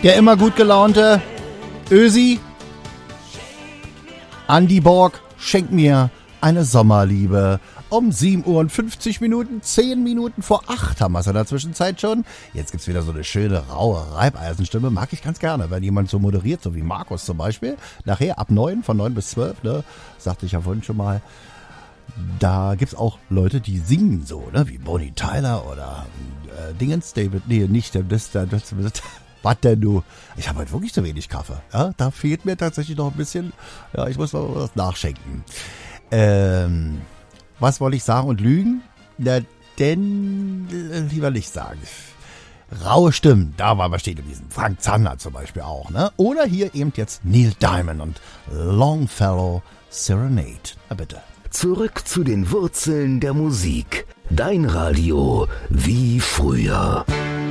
Der immer gut gelaunte Ösi, Andy Borg, schenk mir eine Sommerliebe. Um 7 Uhr und 50 Minuten, 10 Minuten vor 8 haben wir es in der Zwischenzeit schon. Jetzt gibt's wieder so eine schöne, raue Reibeisenstimme. Mag ich ganz gerne, wenn jemand so moderiert, so wie Markus zum Beispiel. Nachher ab 9, von 9 bis 12, ne, sagte ich ja vorhin schon mal. Da gibt's auch Leute, die singen so, ne, wie Bonnie Tyler oder Dingens, David, nee, nicht, das was denn du? Ich habe heute wirklich zu wenig Kaffee. Ja, da fehlt mir tatsächlich noch ein bisschen. Ja, ich muss mal was nachschenken. Was wollte ich sagen und lügen? Na, denn lieber nicht sagen. Raue Stimmen, da waren wir stehen geblieben. Frank Zander zum Beispiel auch, ne? Oder hier eben jetzt Neil Diamond und Longfellow Serenade. Na bitte. Zurück zu den Wurzeln der Musik. Dein Radio wie früher.